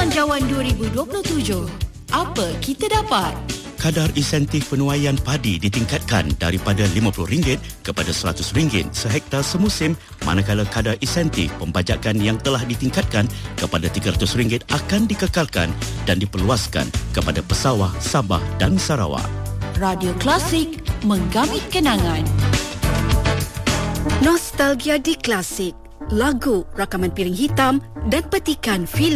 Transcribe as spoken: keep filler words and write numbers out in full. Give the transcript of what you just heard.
Belanjawan dua ribu dua puluh tujuh. Apa kita dapat? Kadar insentif penuaian padi ditingkatkan daripada lima puluh ringgit kepada seratus ringgit sehektar semusim, manakala kadar insentif pembajakan yang telah ditingkatkan kepada tiga ratus ringgit akan dikekalkan dan diperluaskan kepada pesawah Sabah dan Sarawak. Radio Klasik, menggamit kenangan. Nostalgia di Klasik. Lagu, rakaman piring hitam dan petikan filem.